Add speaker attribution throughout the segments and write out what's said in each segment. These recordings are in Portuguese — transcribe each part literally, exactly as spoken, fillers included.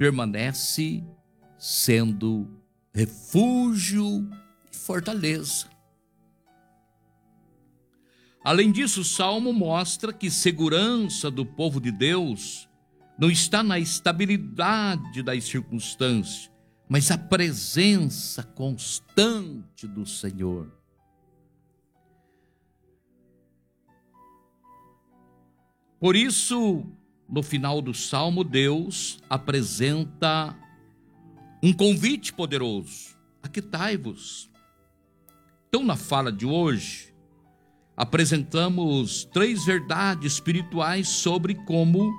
Speaker 1: permanece sendo refúgio e fortaleza. Além disso, o Salmo mostra que segurança do povo de Deus não está na estabilidade das circunstâncias, mas a presença constante do Senhor. Por isso, no final do Salmo, Deus apresenta um convite poderoso: aquietai-vos. Então, na fala de hoje, apresentamos três verdades espirituais sobre como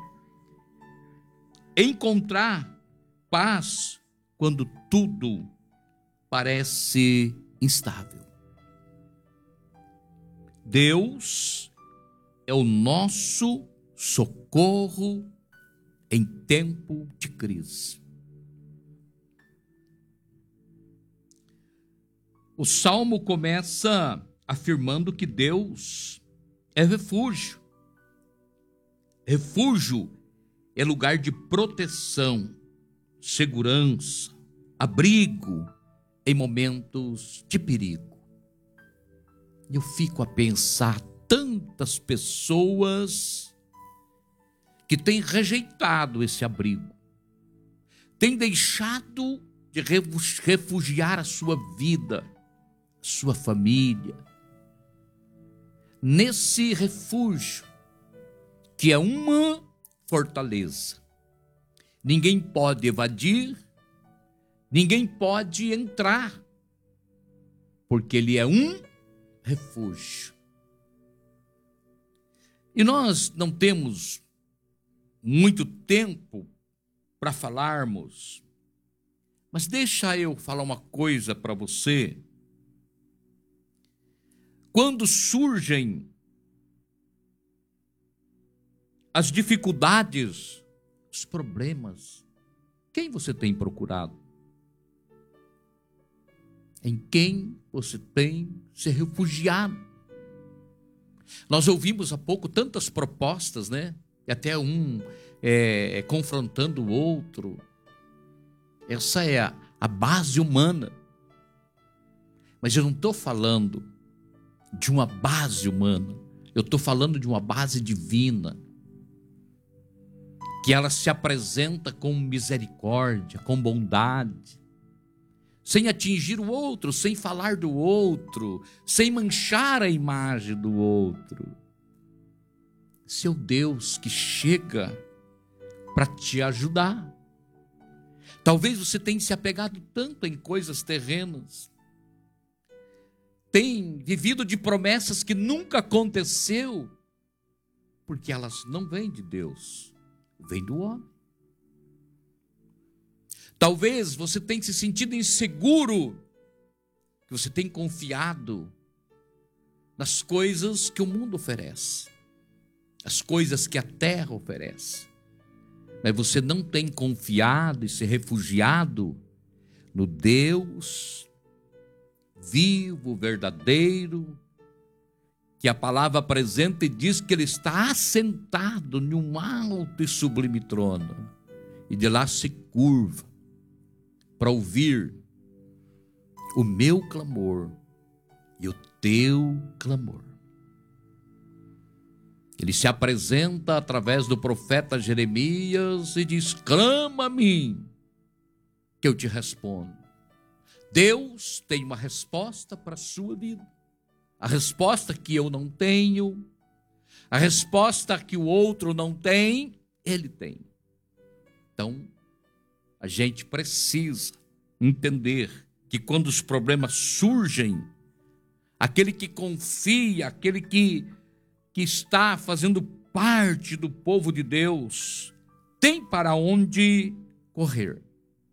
Speaker 1: encontrar paz quando tudo parece instável. Deus é o nosso socorro em tempo de crise. O Salmo começa afirmando que Deus é refúgio. Refúgio é lugar de proteção, segurança, abrigo em momentos de perigo. Eu fico a pensar tantas pessoas que têm rejeitado esse abrigo, têm deixado de refugiar a sua vida, a sua família, nesse refúgio, que é uma fortaleza. Ninguém pode evadir, ninguém pode entrar, porque ele é um refúgio. E nós não temos muito tempo para falarmos, mas deixa eu falar uma coisa para você. Quando surgem as dificuldades, os problemas, quem você tem procurado? Em quem você tem se refugiado? Nós ouvimos há pouco tantas propostas, né? E até um é, é, confrontando o outro. Essa é a, a base humana. Mas eu não estou falando de uma base humana. Eu estou falando de uma base divina, que ela se apresenta com misericórdia, com bondade, sem atingir o outro, sem falar do outro, sem manchar a imagem do outro. Seu Deus que chega para te ajudar. Talvez você tenha se apegado tanto em coisas terrenas, tem vivido de promessas que nunca aconteceu, porque elas não vêm de Deus, vêm do homem. Talvez você tenha se sentido inseguro, que você tem confiado nas coisas que o mundo oferece, as coisas que a terra oferece, mas você não tem confiado e se refugiado no Deus vivo, verdadeiro, que a palavra apresenta e diz que ele está assentado em um alto e sublime trono, e de lá se curva para ouvir o meu clamor e o teu clamor. Ele se apresenta através do profeta Jeremias e diz: clama a mim, que eu te respondo. Deus tem uma resposta para a sua vida. A resposta que eu não tenho, a resposta que o outro não tem, ele tem. Então, a gente precisa entender que quando os problemas surgem, aquele que confia, aquele que, que está fazendo parte do povo de Deus, tem para onde correr.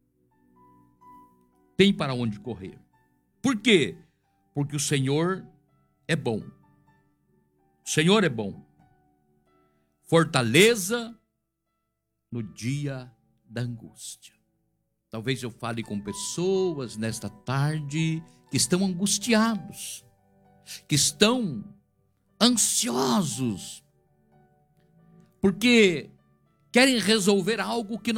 Speaker 1: Tem para onde correr. Por quê? Porque o Senhor é bom. O Senhor é bom. Fortaleza no dia da angústia. Talvez eu fale com pessoas nesta tarde que estão angustiados, que estão ansiosos, porque querem resolver algo que não